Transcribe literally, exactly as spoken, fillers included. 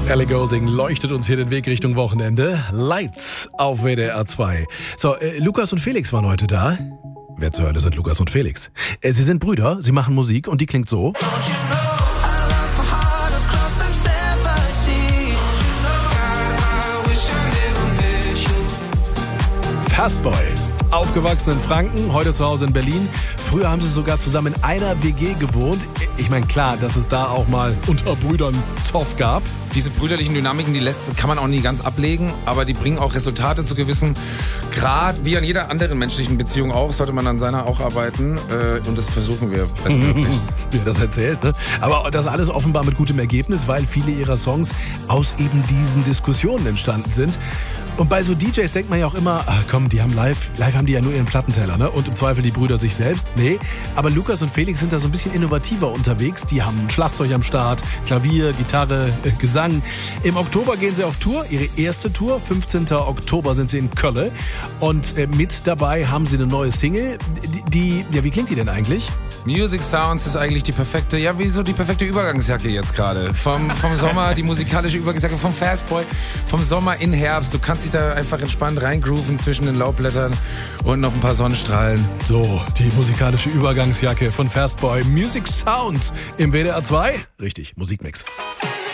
Ellie Goulding leuchtet uns hier den Weg Richtung Wochenende. Lights auf W D R zwei. So, äh, Lukas und Felix waren heute da. Wer zur Hölle sind Lukas und Felix? Äh, sie sind Brüder, sie machen Musik und die klingt so. Fastboy. Aufgewachsen in Franken, heute zu Hause in Berlin. Früher haben sie sogar zusammen in einer W G gewohnt. Ich meine, klar, dass es da auch mal unter Brüdern Zoff gab. Diese brüderlichen Dynamiken, die lässt, kann man auch nie ganz ablegen, aber die bringen auch Resultate zu gewissem Grad. Wie an jeder anderen menschlichen Beziehung auch, sollte man an seiner auch arbeiten. Äh, und das versuchen wir bestmöglich. Wie er das erzählt, ne? Aber das alles offenbar mit gutem Ergebnis, weil viele ihrer Songs aus eben diesen Diskussionen entstanden sind. Und bei so D Js denkt man ja auch immer, ach komm, die haben live, live haben die ja nur ihren Plattenteller, ne? Und im Zweifel die Brüder sich selbst. Nee, aber Lukas und Felix sind da so ein bisschen innovativer unterwegs. Die haben ein Schlagzeug am Start, Klavier, Gitarre, äh, Gesang. Im Oktober gehen sie auf Tour, ihre erste Tour. fünfzehnten Oktober sind sie in Köln. Und äh, mit dabei haben sie eine neue Single. Die, die, ja, wie klingt die denn eigentlich? Music Sounds ist eigentlich die perfekte, ja, wieso die perfekte Übergangsjacke jetzt gerade. Vom, vom Sommer, die musikalische Übergangsjacke vom Fastboy, vom Sommer in Herbst. Du kannst dich da einfach entspannt reingrooven zwischen den Laubblättern und noch ein paar Sonnenstrahlen. So, die musikalische Übergangsjacke von Fastboy. Music Sounds im W D R zwei. Richtig, Musikmix.